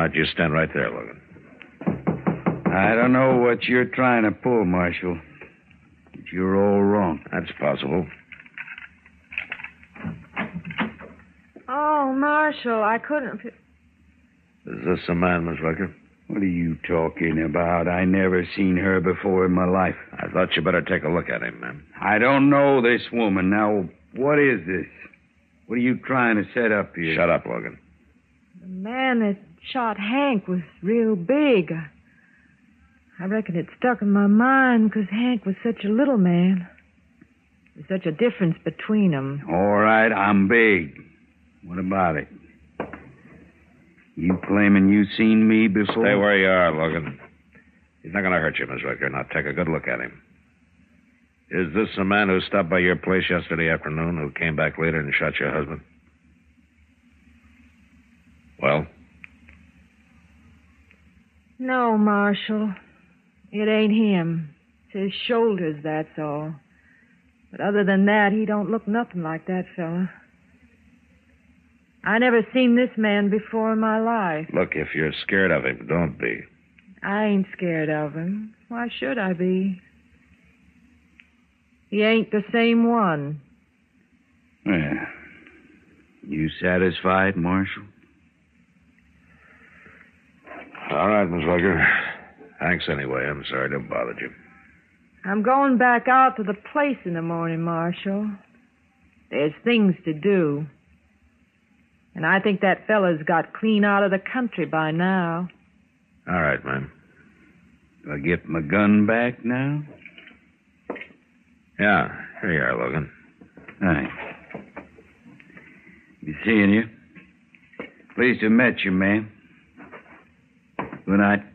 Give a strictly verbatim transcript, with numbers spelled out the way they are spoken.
right, you stand right there, Logan. I don't know what you're trying to pull, Marshal. But you're all wrong. That's possible. Oh, Marshal, I couldn't... Is this the man, Miss Rucker? What are you talking about? I never seen her before in my life. I thought you better take a look at him, man. I don't know this woman. Now, what is this? What are you trying to set up here? Shut up, Logan. The man that shot Hank was real big. I reckon it stuck in my mind because Hank was such a little man. There's such a difference between them. All right, I'm big. What about it? You claiming you seen me before? Stay where you are, Logan. He's not going to hurt you, Miss Rucker. Now take a good look at him. Is this the man who stopped by your place yesterday afternoon, who came back later and shot your husband? Well? No, Marshal. It ain't him. It's his shoulders, that's all. But other than that, he don't look nothing like that fella. I never seen this man before in my life. Look, if you're scared of him, don't be. I ain't scared of him. Why should I be? He ain't the same one. Well, you satisfied, Marshal? All right, Miss Rucker. Thanks anyway. I'm sorry to have bothered you. I'm going back out to the place in the morning, Marshal. There's things to do. And I think that fella's got clean out of the country by now. All right, ma'am. Do I get my gun back now? Yeah, here you are, Logan. Thanks. Be seeing you. Pleased to have met you, man. Good night.